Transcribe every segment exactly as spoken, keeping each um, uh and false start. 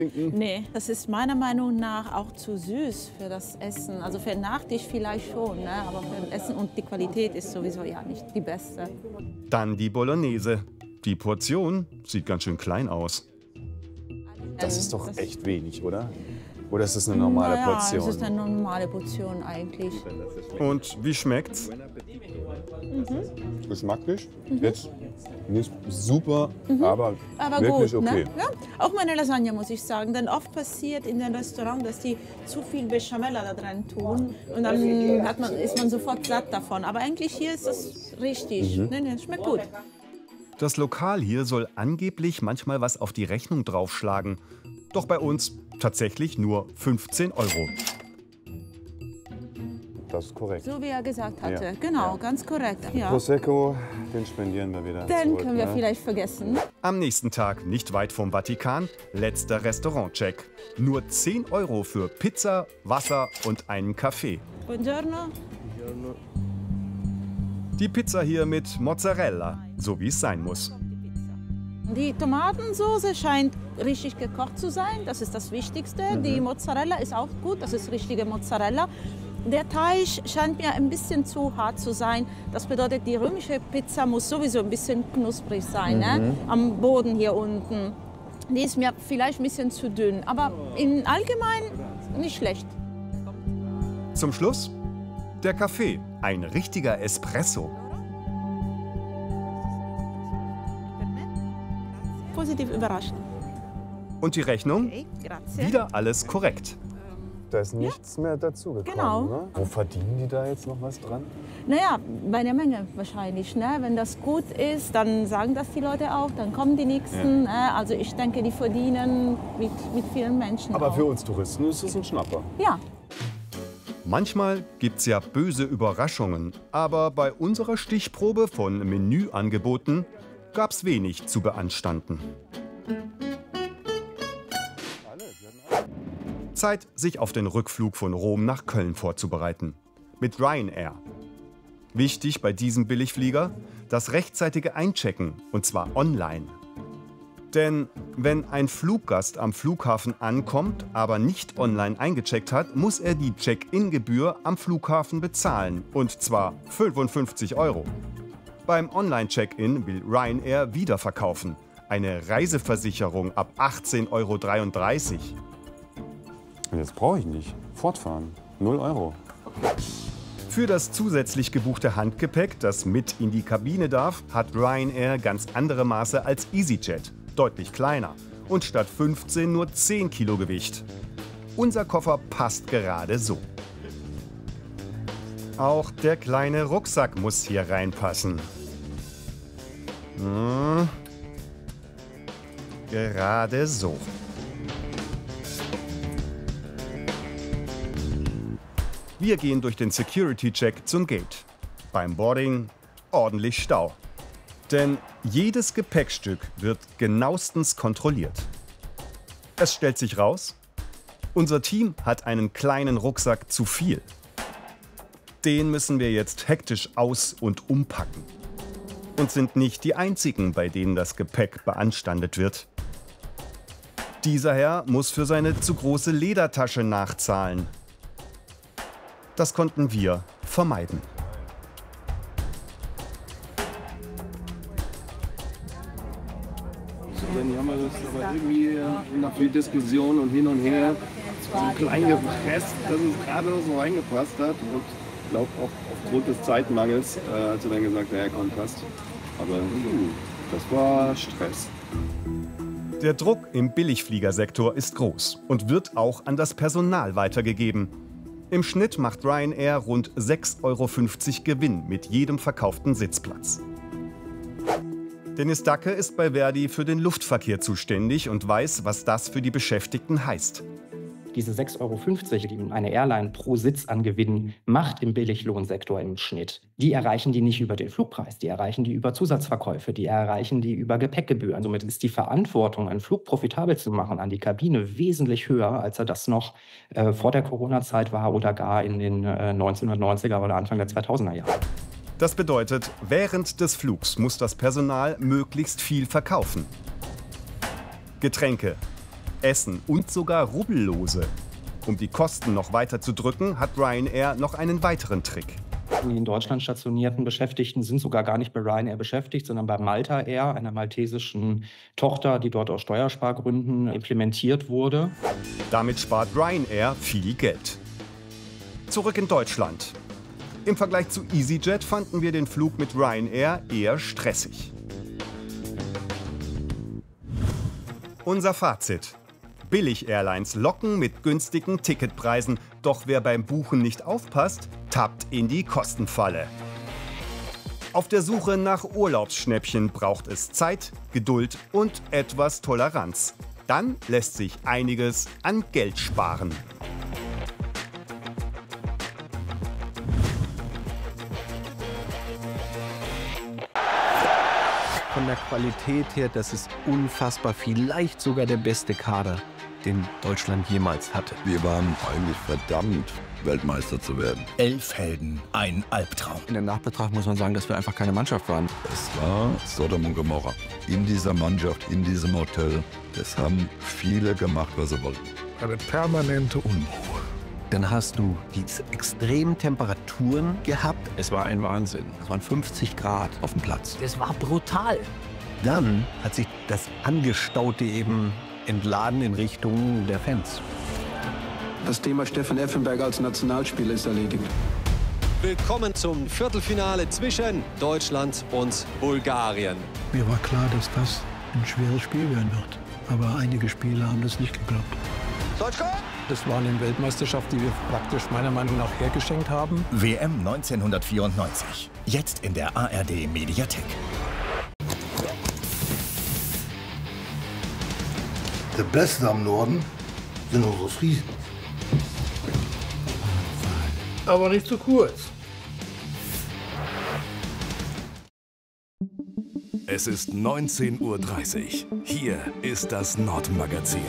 Nee, das ist meiner Meinung nach auch zu süß für das Essen. Also für den Nachtisch vielleicht schon, ne? Aber für das Essen und die Qualität ist sowieso ja nicht die beste. Dann die Bolognese. Die Portion sieht ganz schön klein aus. Das ist doch echt wenig, oder? Oder ist das eine normale naja, Portion? Das ist eine normale Portion eigentlich. Und wie schmeckt's? Mhm. Geschmacklich? Mhm. Jetzt nicht super, Mhm. aber, aber wirklich gut, okay. Ne? Ja, auch meine Lasagne, muss ich sagen. Denn oft passiert in den Restaurants, dass die zu viel Bechamel da drin tun. Und dann hat man, ist man sofort satt davon. Aber eigentlich hier ist das richtig. Mhm. Nee, nee, schmeckt gut. Das Lokal hier soll angeblich manchmal was auf die Rechnung draufschlagen. Doch bei uns tatsächlich nur fünfzehn Euro. Das ist korrekt. So wie er gesagt hatte. Ja. Genau, Ja. ganz korrekt. Ja. Prosecco, den spendieren wir wieder. Den zurück, können wir ne? vielleicht vergessen. Am nächsten Tag, nicht weit vom Vatikan, letzter Restaurantcheck. Nur zehn Euro für Pizza, Wasser und einen Kaffee. Buongiorno. Die Pizza hier mit Mozzarella, so wie es sein muss. Die Tomatensauce scheint richtig gekocht zu sein, das ist das Wichtigste. Mhm. Die Mozzarella ist auch gut, das ist richtige Mozzarella. Der Teig scheint mir ein bisschen zu hart zu sein. Das bedeutet, die römische Pizza muss sowieso ein bisschen knusprig sein, mhm. ne? Am Boden hier unten. Die ist mir vielleicht ein bisschen zu dünn, aber im Allgemeinen nicht schlecht. Zum Schluss der Kaffee, ein richtiger Espresso. Positiv überrascht. Und die Rechnung? Okay, grazie. Wieder alles korrekt. Da ist nichts ja. mehr dazugekommen. Genau. Ne? Wo verdienen die da jetzt noch was dran? Naja, bei der Menge wahrscheinlich. Ne? Wenn das gut ist, dann sagen das die Leute auch, dann kommen die Nächsten. Ja. Ne? Also ich denke, die verdienen mit, mit vielen Menschen. Aber auch. für uns Touristen ist es ein Schnapper. Ja. Manchmal gibt's ja böse Überraschungen. Aber bei unserer Stichprobe von Menüangeboten gab's wenig zu beanstanden. Zeit, sich auf den Rückflug von Rom nach Köln vorzubereiten. Mit Ryanair. Wichtig bei diesem Billigflieger: das rechtzeitige Einchecken, und zwar online. Denn wenn ein Fluggast am Flughafen ankommt, aber nicht online eingecheckt hat, muss er die Check-in-Gebühr am Flughafen bezahlen. Und zwar fünfundfünfzig Euro. Beim Online-Check-in will Ryanair wiederverkaufen. Eine Reiseversicherung ab achtzehn Euro dreiunddreißig. Jetzt brauche ich nicht. Fortfahren. null Euro. Für das zusätzlich gebuchte Handgepäck, das mit in die Kabine darf, hat Ryanair ganz andere Maße als EasyJet. Deutlich kleiner. Und statt fünfzehn nur zehn Kilo Gewicht. Unser Koffer passt gerade so. Auch der kleine Rucksack muss hier reinpassen. Hm. Gerade so. Wir gehen durch den Security-Check zum Gate. Beim Boarding ordentlich Stau. Denn jedes Gepäckstück wird genauestens kontrolliert. Es stellt sich raus, unser Team hat einen kleinen Rucksack zu viel. Den müssen wir jetzt hektisch aus- und umpacken. Und sind nicht die einzigen, bei denen das Gepäck beanstandet wird. Dieser Herr muss für seine zu große Ledertasche nachzahlen. Das konnten wir vermeiden. Dann haben wir das aber irgendwie nach viel Diskussion und hin und her so klein gepresst, dass es gerade so reingepasst hat. Und ich glaube auch aufgrund des Zeitmangels äh, hat sie dann gesagt, naja, komm, passt. Aber hm, das war Stress. Der Druck im Billigfliegersektor ist groß und wird auch an das Personal weitergegeben. Im Schnitt macht Ryanair rund sechs Euro fünfzig Gewinn mit jedem verkauften Sitzplatz. Dennis Dacke ist bei Verdi für den Luftverkehr zuständig und weiß, was das für die Beschäftigten heißt. Diese sechs Euro fünfzig, die eine Airline pro Sitz an Gewinn macht im Billiglohnsektor im Schnitt, die erreichen die nicht über den Flugpreis, die erreichen die über Zusatzverkäufe, die erreichen die über Gepäckgebühren. Somit ist die Verantwortung, einen Flug profitabel zu machen, an die Kabine wesentlich höher, als er das noch äh, vor der Corona-Zeit war oder gar in den äh, neunzehnhundertneunziger oder Anfang der zweitausender Jahre. Das bedeutet, während des Flugs muss das Personal möglichst viel verkaufen. Getränke, Essen und sogar Rubbellose. Um die Kosten noch weiter zu drücken, hat Ryanair noch einen weiteren Trick. Die in Deutschland stationierten Beschäftigten sind sogar gar nicht bei Ryanair beschäftigt, sondern bei Malta Air, einer maltesischen Tochter, die dort aus Steuerspargründen implementiert wurde. Damit spart Ryanair viel Geld. Zurück in Deutschland. Im Vergleich zu EasyJet fanden wir den Flug mit Ryanair eher stressig. Unser Fazit. Billig-Airlines locken mit günstigen Ticketpreisen. Doch wer beim Buchen nicht aufpasst, tappt in die Kostenfalle. Auf der Suche nach Urlaubsschnäppchen braucht es Zeit, Geduld und etwas Toleranz. Dann lässt sich einiges an Geld sparen. Von der Qualität her, das ist unfassbar, vielleicht sogar der beste Kader, den Deutschland jemals hatte. Wir waren eigentlich verdammt, Weltmeister zu werden. Elf Helden, ein Albtraum. In der Nachbetrachtung muss man sagen, dass wir einfach keine Mannschaft waren. Es war Sodom und Gomorra. In dieser Mannschaft, in diesem Hotel, es haben viele gemacht, was sie wollten. Eine permanente Unruhe. Dann hast du diese extremen Temperaturen gehabt. Es war ein Wahnsinn. Es waren fünfzig Grad auf dem Platz. Das war brutal. Dann hat sich das Angestaute eben entladen in Richtung der Fans. Das Thema Steffen Effenberg als Nationalspieler ist erledigt. Willkommen zum Viertelfinale zwischen Deutschland und Bulgarien. Mir war klar, dass das ein schweres Spiel werden wird. Aber einige Spieler haben das nicht geglaubt. Das war eine Weltmeisterschaft, die wir praktisch meiner Meinung nach hergeschenkt haben. W M neunzehnhundertvierundneunzig. Jetzt in der A R D Mediathek. Der Beste am Norden sind unsere Friesen. Aber nicht zu kurz. Es ist neunzehn Uhr dreißig. Hier ist das Nordmagazin.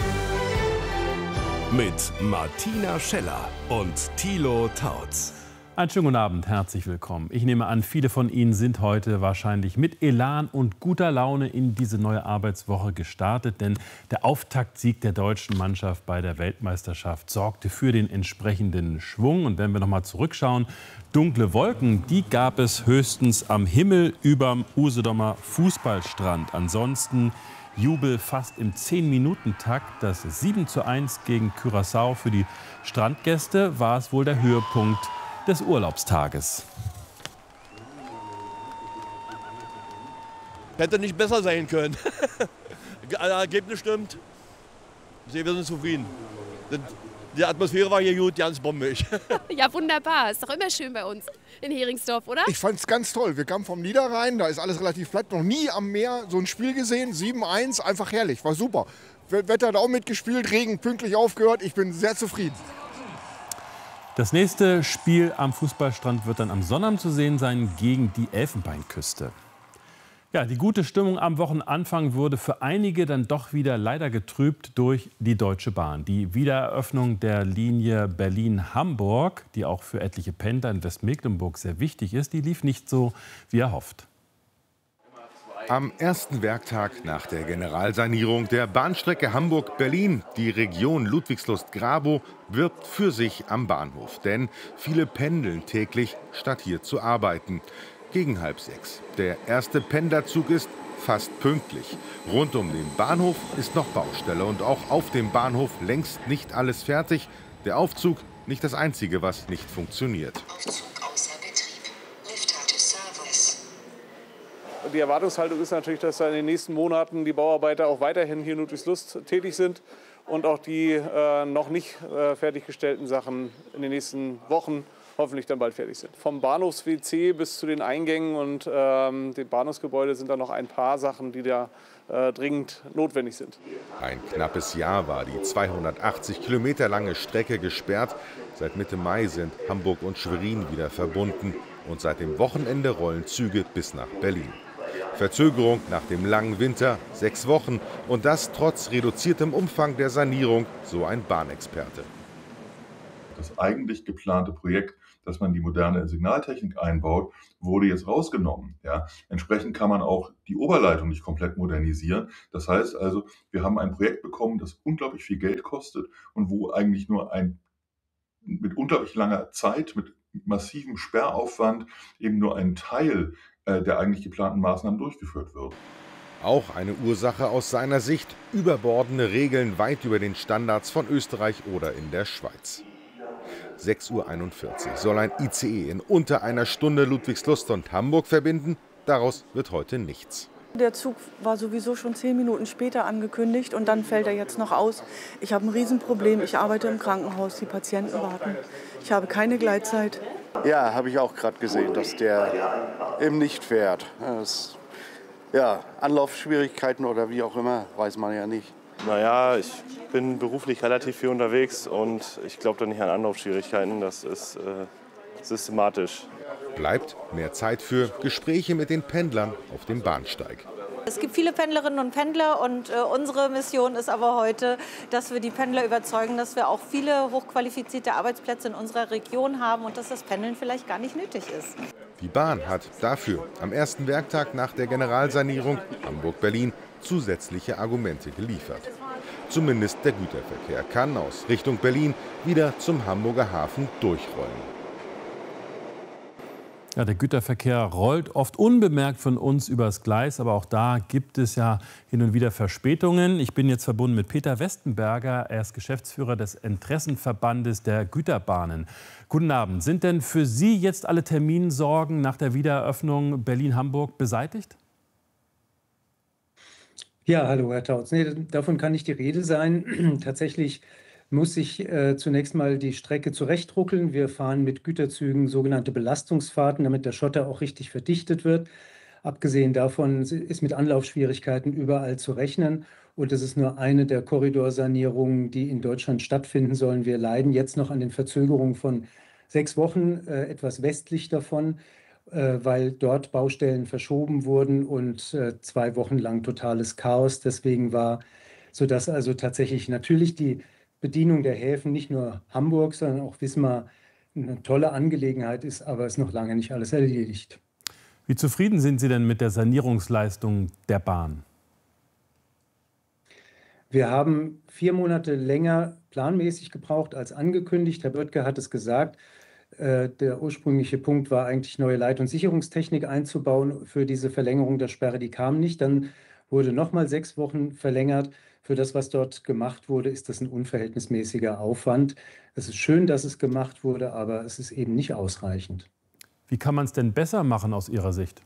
Mit Martina Scheller und Thilo Tautz. Einen schönen guten Abend, herzlich willkommen. Ich nehme an, viele von Ihnen sind heute wahrscheinlich mit Elan und guter Laune in diese neue Arbeitswoche gestartet. Denn der Auftaktsieg der deutschen Mannschaft bei der Weltmeisterschaft sorgte für den entsprechenden Schwung. Und wenn wir noch mal zurückschauen, dunkle Wolken, die gab es höchstens am Himmel überm Usedomer Fußballstrand. Ansonsten Jubel fast im zehn-Minuten-Takt. Das sieben zu eins gegen Curaçao für die Strandgäste war es wohl der Höhepunkt des Urlaubstages. Hätte nicht besser sein können. Ergebnis stimmt. Wir sind zufrieden. Die Atmosphäre war hier gut, ganz bombig. Ja, wunderbar. Ist doch immer schön bei uns in Heringsdorf, oder? Ich fand's ganz toll. Wir kamen vom Niederrhein, da ist alles relativ platt. Noch nie am Meer so ein Spiel gesehen. sieben eins, einfach herrlich, war super. Wetter hat auch mitgespielt, Regen pünktlich aufgehört. Ich bin sehr zufrieden. Das nächste Spiel am Fußballstrand wird dann am Sonnabend zu sehen sein gegen die Elfenbeinküste. Ja, die gute Stimmung am Wochenanfang wurde für einige dann doch wieder leider getrübt durch die Deutsche Bahn. Die Wiedereröffnung der Linie Berlin-Hamburg, die auch für etliche Pendler in Westmecklenburg sehr wichtig ist, die lief nicht so, wie erhofft. Am ersten Werktag nach der Generalsanierung der Bahnstrecke Hamburg-Berlin, die Region Ludwigslust-Grabow, wirbt für sich am Bahnhof. Denn viele pendeln täglich, statt hier zu arbeiten. Gegen halb sechs. Der erste Pendlerzug ist fast pünktlich. Rund um den Bahnhof ist noch Baustelle und auch auf dem Bahnhof längst nicht alles fertig. Der Aufzug nicht das Einzige, was nicht funktioniert. Die Erwartungshaltung ist natürlich, dass in den nächsten Monaten die Bauarbeiter auch weiterhin hier in Ludwigslust tätig sind und auch die äh, noch nicht äh, fertiggestellten Sachen in den nächsten Wochen hoffentlich dann bald fertig sind. Vom Bahnhofs-W C bis zu den Eingängen und ähm, dem Bahnhofsgebäude sind da noch ein paar Sachen, die da äh, dringend notwendig sind. Ein knappes Jahr war die zweihundertachtzig Kilometer lange Strecke gesperrt. Seit Mitte Mai sind Hamburg und Schwerin wieder verbunden. Und seit dem Wochenende rollen Züge bis nach Berlin. Verzögerung nach dem langen Winter, sechs Wochen. Und das trotz reduziertem Umfang der Sanierung, so ein Bahnexperte. Das eigentlich geplante Projekt, dass man die moderne Signaltechnik einbaut, wurde jetzt rausgenommen. Ja. Entsprechend kann man auch die Oberleitung nicht komplett modernisieren. Das heißt also, wir haben ein Projekt bekommen, das unglaublich viel Geld kostet und wo eigentlich nur ein mit unglaublich langer Zeit, mit massivem Sperraufwand eben nur ein Teil äh, der eigentlich geplanten Maßnahmen durchgeführt wird. Auch eine Ursache aus seiner Sicht: überbordende Regeln weit über den Standards von Österreich oder in der Schweiz. sechs Uhr einundvierzig soll ein I C E in unter einer Stunde Ludwigslust und Hamburg verbinden. Daraus wird heute nichts. Der Zug war sowieso schon zehn Minuten später angekündigt und dann fällt er jetzt noch aus. Ich habe ein Riesenproblem. Ich arbeite im Krankenhaus, die Patienten warten. Ich habe keine Gleitzeit. Ja, habe ich auch gerade gesehen, dass der eben nicht fährt. Das, ja, Anlaufschwierigkeiten oder wie auch immer, weiß man ja nicht. Naja, ich bin beruflich relativ viel unterwegs und ich glaube da nicht an Anlaufschwierigkeiten. Das ist äh, systematisch. Bleibt mehr Zeit für Gespräche mit den Pendlern auf dem Bahnsteig. Es gibt viele Pendlerinnen und Pendler und äh, unsere Mission ist aber heute, dass wir die Pendler überzeugen, dass wir auch viele hochqualifizierte Arbeitsplätze in unserer Region haben und dass das Pendeln vielleicht gar nicht nötig ist. Die Bahn hat dafür am ersten Werktag nach der Generalsanierung Hamburg-Berlin zusätzliche Argumente geliefert. Zumindest der Güterverkehr kann aus Richtung Berlin wieder zum Hamburger Hafen durchrollen. Ja, der Güterverkehr rollt oft unbemerkt von uns übers Gleis, aber auch da gibt es ja hin und wieder Verspätungen. Ich bin jetzt verbunden mit Peter Westenberger, er ist Geschäftsführer des Interessenverbandes der Güterbahnen. Guten Abend. Sind denn für Sie jetzt alle Terminsorgen nach der Wiedereröffnung Berlin-Hamburg beseitigt? Ja, hallo Herr Tautz. Nee, davon kann nicht die Rede sein. Tatsächlich muss ich äh, zunächst mal die Strecke zurechtruckeln. Wir fahren mit Güterzügen sogenannte Belastungsfahrten, damit der Schotter auch richtig verdichtet wird. Abgesehen davon ist mit Anlaufschwierigkeiten überall zu rechnen. Und es ist nur eine der Korridorsanierungen, die in Deutschland stattfinden sollen. Wir leiden jetzt noch an den Verzögerungen von sechs Wochen, äh, etwas westlich davon, äh, weil dort Baustellen verschoben wurden und äh, zwei Wochen lang totales Chaos deswegen war, sodass also tatsächlich natürlich die Bedienung der Häfen, nicht nur Hamburg, sondern auch Wismar, eine tolle Angelegenheit ist, aber es ist noch lange nicht alles erledigt. Wie zufrieden sind Sie denn mit der Sanierungsleistung der Bahn? Wir haben vier Monate länger planmäßig gebraucht als angekündigt. Herr Böttger hat es gesagt. Äh, der ursprüngliche Punkt war eigentlich, neue Leit- und Sicherungstechnik einzubauen für diese Verlängerung der Sperre. Die kam nicht. Dann wurde noch mal sechs Wochen verlängert. Für das, was dort gemacht wurde, ist das ein unverhältnismäßiger Aufwand. Es ist schön, dass es gemacht wurde, aber es ist eben nicht ausreichend. Wie kann man es denn besser machen aus Ihrer Sicht?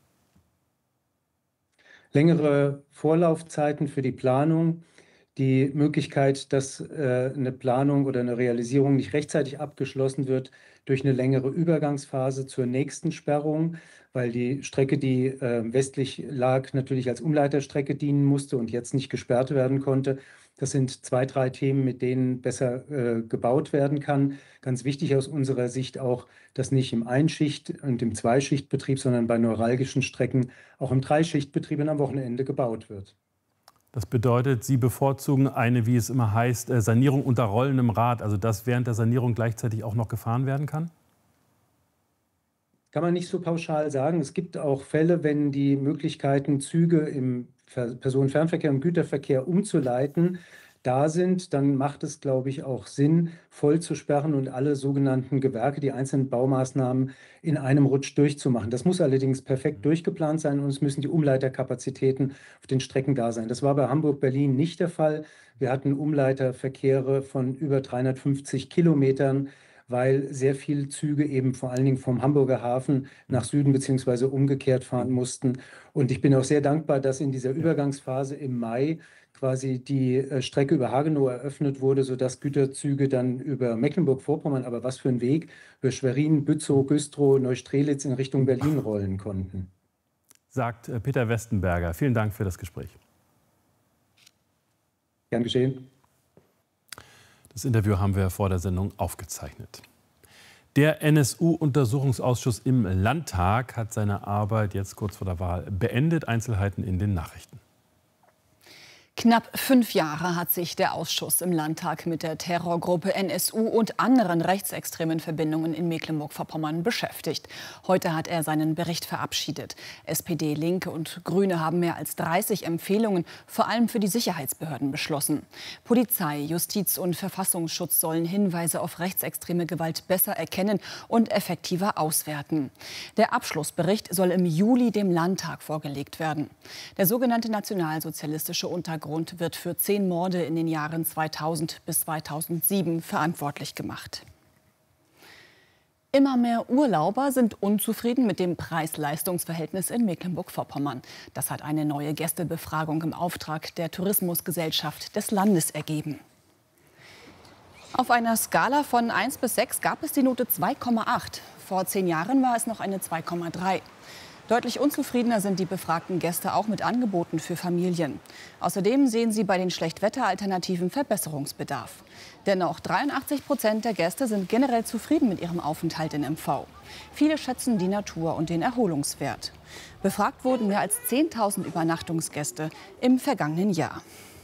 Längere Vorlaufzeiten für die Planung, die Möglichkeit, dass äh, eine Planung oder eine Realisierung nicht rechtzeitig abgeschlossen wird durch eine längere Übergangsphase zur nächsten Sperrung, weil die Strecke, die äh, westlich lag, natürlich als Umleiterstrecke dienen musste und jetzt nicht gesperrt werden konnte. Das sind zwei, drei Themen, mit denen besser äh, gebaut werden kann. Ganz wichtig aus unserer Sicht auch, dass nicht im Einschicht- und im Zweischichtbetrieb, sondern bei neuralgischen Strecken auch im Dreischichtbetrieb und am Wochenende gebaut wird. Das bedeutet, Sie bevorzugen eine, wie es immer heißt, Sanierung unter rollendem Rad, also dass während der Sanierung gleichzeitig auch noch gefahren werden kann? Kann man nicht so pauschal sagen. Es gibt auch Fälle, wenn die Möglichkeiten, Züge im Personenfernverkehr und Güterverkehr umzuleiten, da sind, dann macht es, glaube ich, auch Sinn, voll zu sperren und alle sogenannten Gewerke, die einzelnen Baumaßnahmen in einem Rutsch durchzumachen. Das muss allerdings perfekt durchgeplant sein und es müssen die Umleiterkapazitäten auf den Strecken da sein. Das war bei Hamburg-Berlin nicht der Fall. Wir hatten Umleiterverkehre von über dreihundertfünfzig Kilometern, weil sehr viele Züge eben vor allen Dingen vom Hamburger Hafen nach Süden bzw. umgekehrt fahren mussten. Und ich bin auch sehr dankbar, dass in dieser Übergangsphase im Mai quasi die Strecke über Hagenow eröffnet wurde, sodass Güterzüge dann über Mecklenburg-Vorpommern, aber was für ein Weg, über Schwerin, Bützow, Güstrow, Neustrelitz in Richtung Berlin rollen konnten. Sagt Peter Westenberger. Vielen Dank für das Gespräch. Gern geschehen. Das Interview haben wir vor der Sendung aufgezeichnet. Der N S U-Untersuchungsausschuss im Landtag hat seine Arbeit jetzt kurz vor der Wahl beendet. Einzelheiten in den Nachrichten. Knapp fünf Jahre hat sich der Ausschuss im Landtag mit der Terrorgruppe N S U und anderen rechtsextremen Verbindungen in Mecklenburg-Vorpommern beschäftigt. Heute hat er seinen Bericht verabschiedet. S P D, Linke und Grüne haben mehr als dreißig Empfehlungen, vor allem für die Sicherheitsbehörden, beschlossen. Polizei, Justiz und Verfassungsschutz sollen Hinweise auf rechtsextreme Gewalt besser erkennen und effektiver auswerten. Der Abschlussbericht soll im Juli dem Landtag vorgelegt werden. Der sogenannte nationalsozialistische Untergrund wird für zehn Morde in den Jahren zweitausend bis zweitausendsieben verantwortlich gemacht. Immer mehr Urlauber sind unzufrieden mit dem Preis-Leistungs-Verhältnis in Mecklenburg-Vorpommern. Das hat eine neue Gästebefragung im Auftrag der Tourismusgesellschaft des Landes ergeben. Auf einer Skala von eins bis sechs gab es die Note zwei Komma acht. Vor zehn Jahren war es noch eine zwei Komma drei. Deutlich unzufriedener sind die befragten Gäste auch mit Angeboten für Familien. Außerdem sehen sie bei den Schlechtwetteralternativen Verbesserungsbedarf. Dennoch dreiundachtzig Prozent der Gäste sind generell zufrieden mit ihrem Aufenthalt in M V. Viele schätzen die Natur und den Erholungswert. Befragt wurden mehr als zehntausend Übernachtungsgäste im vergangenen Jahr.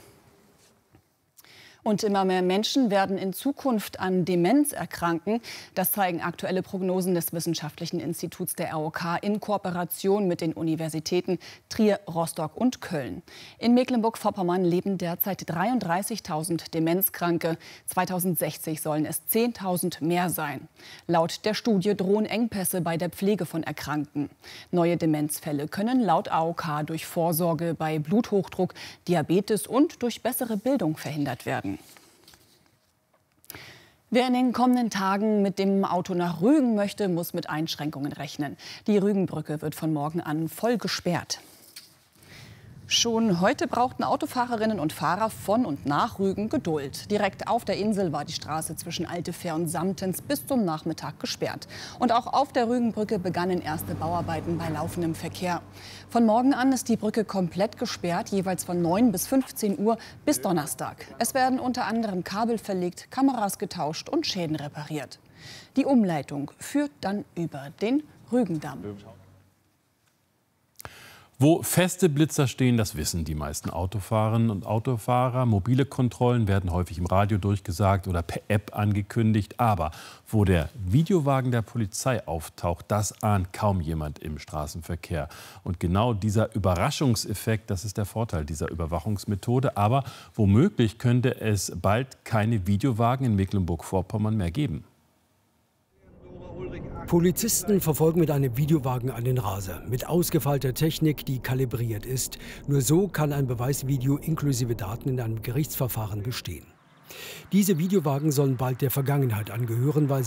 Und immer mehr Menschen werden in Zukunft an Demenz erkranken. Das zeigen aktuelle Prognosen des Wissenschaftlichen Instituts der R O K in Kooperation mit den Universitäten Trier, Rostock und Köln. In Mecklenburg-Vorpommern leben derzeit dreiunddreißigtausend Demenzkranke. zweitausendsechzig sollen es zehntausend mehr sein. Laut der Studie drohen Engpässe bei der Pflege von Erkrankten. Neue Demenzfälle können laut A O K durch Vorsorge bei Bluthochdruck, Diabetes und durch bessere Bildung verhindert werden. Wer in den kommenden Tagen mit dem Auto nach Rügen möchte, muss mit Einschränkungen rechnen. Die Rügenbrücke wird von morgen an voll gesperrt. Schon heute brauchten Autofahrerinnen und Fahrer von und nach Rügen Geduld. Direkt auf der Insel war die Straße zwischen Altefähr und Samtens bis zum Nachmittag gesperrt. Und auch auf der Rügenbrücke begannen erste Bauarbeiten bei laufendem Verkehr. Von morgen an ist die Brücke komplett gesperrt, jeweils von neun bis fünfzehn Uhr bis Donnerstag. Es werden unter anderem Kabel verlegt, Kameras getauscht und Schäden repariert. Die Umleitung führt dann über den Rügendamm. Wo feste Blitzer stehen, das wissen die meisten Autofahrerinnen und Autofahrer. Mobile Kontrollen werden häufig im Radio durchgesagt oder per App angekündigt. Aber wo der Videowagen der Polizei auftaucht, das ahnt kaum jemand im Straßenverkehr. Und genau dieser Überraschungseffekt, das ist der Vorteil dieser Überwachungsmethode. Aber womöglich könnte es bald keine Videowagen in Mecklenburg-Vorpommern mehr geben. Polizisten verfolgen mit einem Videowagen einen Raser mit ausgefeilter Technik, die kalibriert ist. Nur so kann ein Beweisvideo inklusive Daten in einem Gerichtsverfahren bestehen. Diese Videowagen sollen bald der Vergangenheit angehören, weil sie